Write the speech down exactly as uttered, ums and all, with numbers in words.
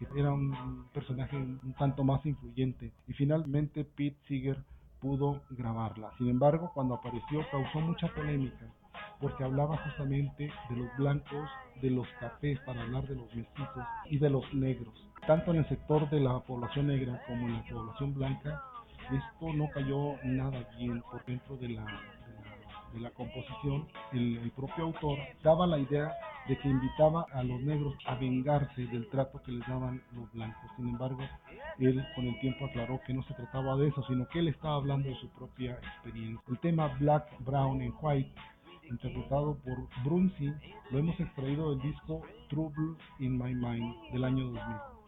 era un personaje un tanto más influyente y finalmente Pete Seeger pudo grabarla. Sin embargo, cuando apareció causó mucha polémica porque hablaba justamente de los blancos, de los cafés, para hablar de los mestizos y de los negros. Tanto en el sector de la población negra como en la población blanca, esto no cayó nada bien por dentro de la, de la, de la composición. El, el propio autor daba la idea de que invitaba a los negros a vengarse del trato que les daban los blancos. Sin embargo, él con el tiempo aclaró que no se trataba de eso, sino que él estaba hablando de su propia experiencia. El tema Black, Brown and White, interpretado por Brunsey, lo hemos extraído del disco Trouble in My Mind del año dos mil.